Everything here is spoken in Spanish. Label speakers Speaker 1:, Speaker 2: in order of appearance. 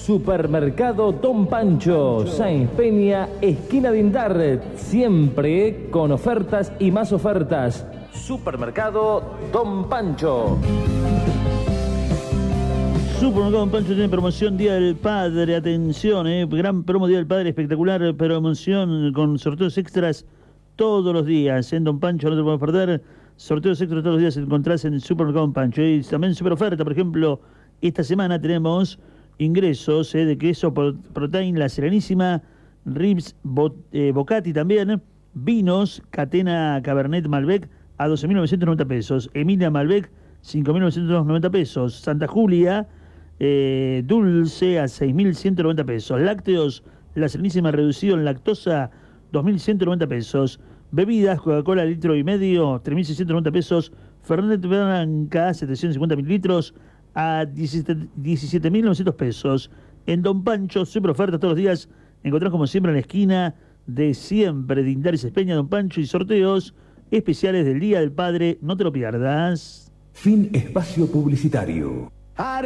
Speaker 1: Supermercado Don Pancho, Sáenz Peña, esquina de Indar, siempre con ofertas y más ofertas. Supermercado Don Pancho.
Speaker 2: Supermercado Don Pancho tiene promoción Día del Padre, atención, gran promo Día del Padre, espectacular promoción con sorteos extras todos los días. En Don Pancho no te puedes perder, sorteos extras todos los días encontrás en el Supermercado Don Pancho. Y también super oferta, por ejemplo, esta semana tenemos ingresos de queso protein, La Serenísima, ribs Bocati también, vinos, Catena Cabernet Malbec a 12.990 pesos, Emilia Malbec 5.990 pesos, Santa Julia dulce a 6.190 pesos, lácteos La Serenísima reducido en lactosa 2.190 pesos, bebidas Coca-Cola litro y medio 3.690 pesos, Fernet Branca 750 mililitros a 17.900 pesos. En Don Pancho, super ofertas todos los días. Encontrás como siempre en la esquina de siempre de Indar y Sáenz Peña, Don Pancho, y sorteos especiales del Día del Padre. No te lo pierdas.
Speaker 3: Fin espacio publicitario.